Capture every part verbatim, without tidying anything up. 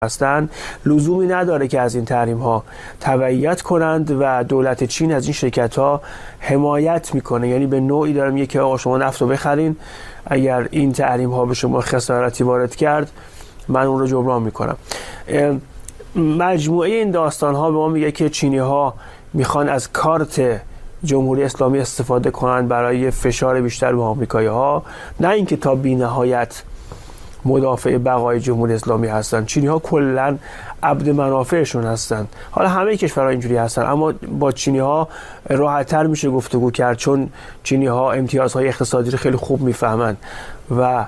هستند لزومی نداره که از این تحریم ها تبعیت کنند و دولت چین از این شرکت ها حمایت میکنه. یعنی به نوعی داره میگه که آقا شما نفت رو بخرین، اگر این تحریم ها به شما خسارتی وارد کرد من اون رو جبران میکنم. مجموعه این داستان ها به ما میگه که چینی ها میخوان از کارت جمهوری اسلامی استفاده کنند برای فشار بیشتر به آمریکایی ها، نه اینکه تا بی‌نهایت مدافع بقای جمهوری اسلامی هستند. چینی ها کلا عبد منافعشون هستند. حالا همه کشورها اینجوری هستن، اما با چینی ها راحت تر میشه گفتگو کرد، چون چینی ها امتیازهای اقتصادی رو خیلی خوب میفهمند و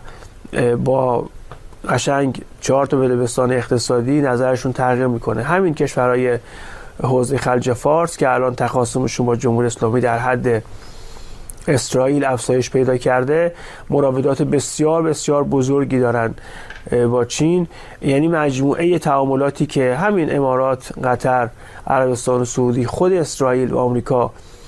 با قشنگ چهار تا بدبستان اقتصادی نظرشون تغییر میکنه. همین کشورهای حوزه خلیج فارس که الان تخاصمشون با جمهوری اسلامی در حد اسرائیل افزایش پیدا کرده، مراودات بسیار بسیار بزرگی دارن با چین. یعنی مجموعه تعاملاتی که همین امارات، قطر، عربستان سعودی، خود اسرائیل و آمریکا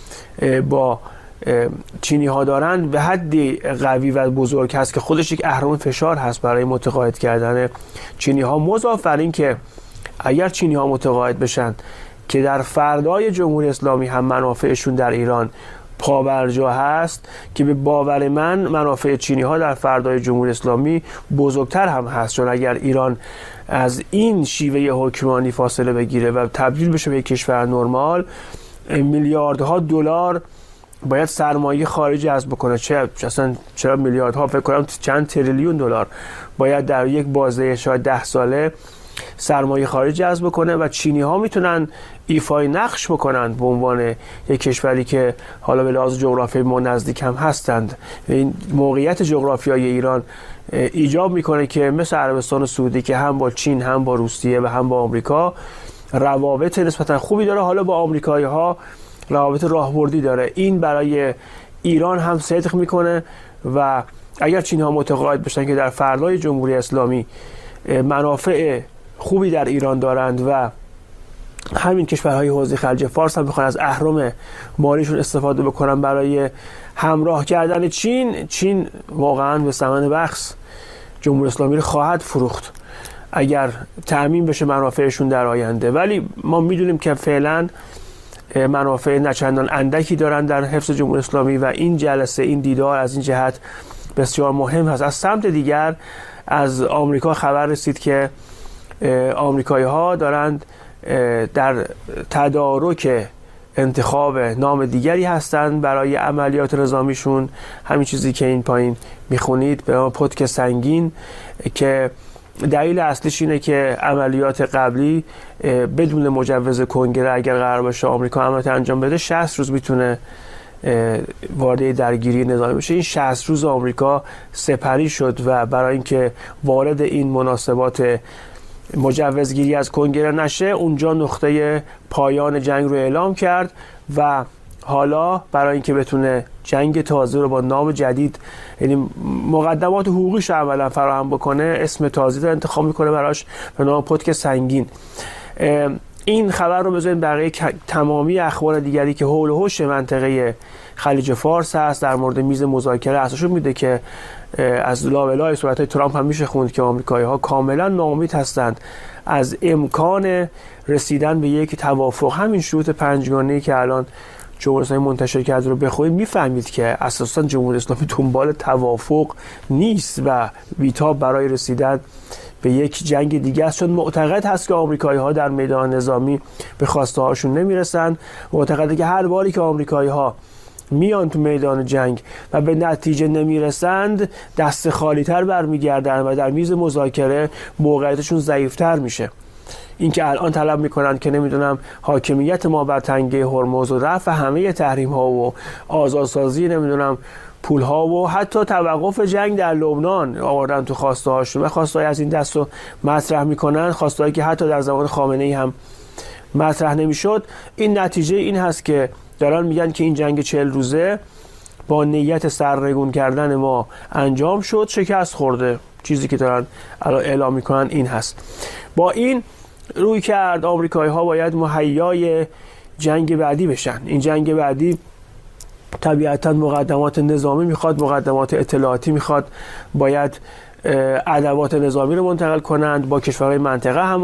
با چینی ها دارن به حدی قوی و بزرگ هست که خودش یک اهرم فشار هست برای متقاعد کردن چینی ها. مضاف بر این که اگر چینی ها متقاعد بشن که در فردای جمهوری اسلامی هم منافعشون در ایران پابرجا هست، که به باور من منافع چینی ها در فردای جمهوری اسلامی بزرگتر هم هست، چون اگر ایران از این شیوه حکمرانی فاصله بگیره و تبدیل بشه به یک کشور نرمال، میلیاردها دلار باید سرمایه خارجی جذب بکنه. چه اصلا چرا میلیاردها، فکر کنم چند تریلیون دلار باید در یک بازه شاید ده ساله سرمایه خارجی جذب کنه و چینی ها میتونن ایفای نقش بکنن به عنوان یک کشوری که حالا به لحاظ جغرافیایی ما نزدیک هم هستند. این موقعیت جغرافیایی ایران ایجاب میکنه که مثل عربستان سعودی که هم با چین هم با روسیه و هم با آمریکا روابط نسبتا خوبی داره، حالا با آمریکایی ها روابط راهبردی داره. این برای ایران هم صدق میکنه و اگر چینی ها متقاعد بشن که در فردای جمهوری اسلامی منافع خوبی در ایران دارند و همین کشورهای حوزه خلیج فارس هم میخوان از اهرم مالیشون استفاده بکنن برای همراه کردن چین، چین واقعا به ثمن بخس جمهوری اسلامی رو خواهد فروخت اگر تأمین بشه منافعشون در آینده. ولی ما میدونیم که فعلا منافع نچندان اندکی دارن در حفظ جمهوری اسلامی و این جلسه، این دیدار از این جهت بسیار مهم هست. از سمت دیگر از آمریکا خبر رسید که آمریکایی ها دارند در تدارک انتخاب نام دیگری هستند برای عملیات نظامیشون، همین چیزی که این پایین میخونید به نام پتک سنگین، که دلیل اصلیش اینه که عملیات قبلی بدون مجوز کنگره اگر قرار باشه آمریکا عملیات انجام بده شصت روز میتونه وارد درگیری نظامی بشه. این شصت روز آمریکا سپری شد و برای اینکه وارد این مناسبات مجوزگیری از کنگره نشه اونجا نقطه پایان جنگ رو اعلام کرد و حالا برای اینکه بتونه جنگ تازه رو با نام جدید، یعنی مقدمات حقوقیش رو اولا فراهم بکنه، اسم تازه رو انتخاب میکنه براش به نام پتک سنگین. این خبر رو بذارید بقیه تمامی اخبار دیگری که حول و حوش منطقه خلیج فارس هست در مورد میز مذاکره اساسشون میده که از لابلای صحبت‌های ترامپ هم میشه خوند که آمریکایی‌ها کاملا ناامید هستند از امکان رسیدن به یک توافق. همین شروط پنجگانه‌ای که الان جمهوری اسلامی منتشر کرده رو بخونید میفهمید که اساساً جمهوری اسلامی دنبال توافق نیست و بیتاب برای رسیدن به یک جنگ دیگه است، چون معتقد هست که آمریکایی‌ها در میدان نظامی به خواسته هاشون نمیرسن. معتقده که هر باری که آمریکایی‌ها میان تو میدان جنگ و به نتیجه نمیرسند دست خالی تر برمیگردن و در میز مذاکره موقعیتشون ضعیفتر میشه. این که الان طلب میکنن که نمیدونم حاکمیت ما بر تنگه هرمز و رفع همه تحریم ها و آزادسازی نمیدونم پول ها و حتی توقف جنگ در لبنان آوردن تو خواسته هاشون و خواسته های از این دست رو مطرح میکنن، خواسته هایی که حتی در زمان خامنه ای هم مطرح نمیشد. این نتیجه این هست که دارن میگن که این جنگ چهل روزه با نیت سرنگون کردن ما انجام شد، شکست خورده. چیزی که دارن الان اعلام میکنن این هست. با این روی کرد آمریکایی ها باید مهیای جنگ بعدی بشن. این جنگ بعدی طبیعتا مقدمات نظامی میخواد، مقدمات اطلاعاتی میخواد، باید ادوات نظامی رو منتقل کنند، با کشورهای منطقه هم